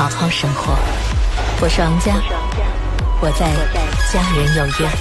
好好生活。我是王佳，我在家人有约。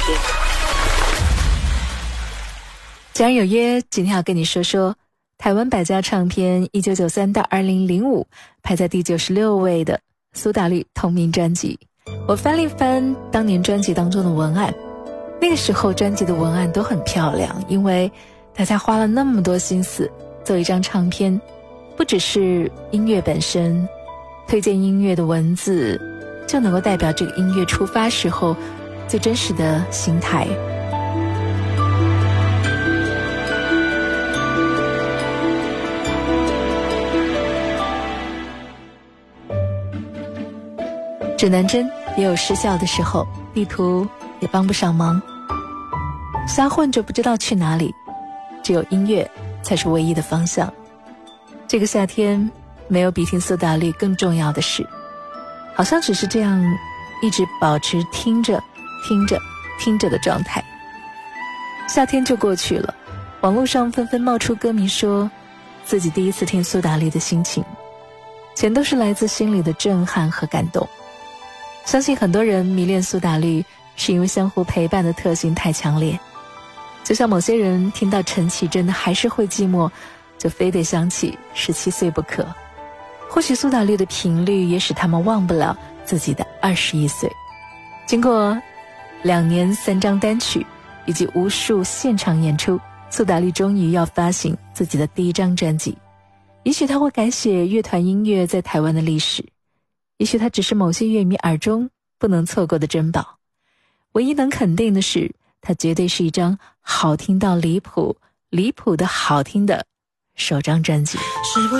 家人有约，今天要跟你说说台湾百家唱片1993到2005排在第96位的苏打绿同名专辑。我翻了一翻当年专辑当中的文案，那个时候专辑的文案都很漂亮，因为大家花了那么多心思做一张唱片，不只是音乐本身，推荐音乐的文字就能够代表这个音乐出发时候最真实的心态。指南针也有失效的时候，地图也帮不上忙，瞎混就不知道去哪里，只有音乐才是唯一的方向。这个夏天没有比听苏打绿更重要的事，好像只是这样一直保持听着的状态。夏天就过去了，网络上纷纷冒出歌迷说自己第一次听苏打绿的心情，全都是来自心里的震撼和感动。相信很多人迷恋苏打绿是因为相互陪伴的特性太强烈，就像某些人听到陈绮贞的还是会寂寞就非得想起17岁不可。或许苏打绿的频率也使他们忘不了自己的21岁。经过2年3张单曲以及无数现场演出，苏打绿终于要发行自己的第一张专辑。也许他会改写乐团音乐在台湾的历史，也许它只是某些乐迷耳中不能错过的珍宝。唯一能肯定的是，它绝对是一张好听到离谱的好听的首张专辑。